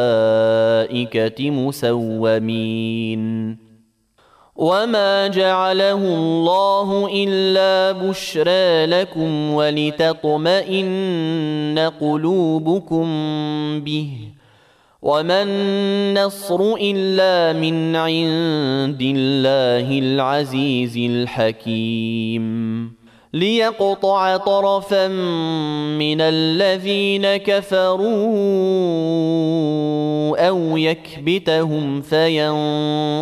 الْمَلَائِكَةِ مُسَوِّمِينَ وَمَا جَعَلَهُ اللَّهُ إِلَّا بُشْرَى لَكُمْ وَلِتَطْمَئِنَّ قُلُوبُكُم بِهِ وَمَا النَّصْرُ إِلَّا مِنْ عِندِ اللَّهِ الْعَزِيزِ الْحَكِيمِ لِيَقْطَعَ طَرَفًا مِنَ الَّذِينَ كَفَرُوا أَوْ يَكْبِتَهُمْ فَيَنقَلِبُوا